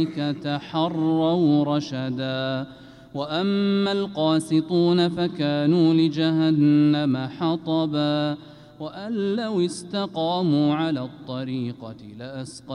تحروا رشدا وأما القاسطون فكانوا لجهنم حطبا وأن لو استقاموا على الطريقة لأسقوا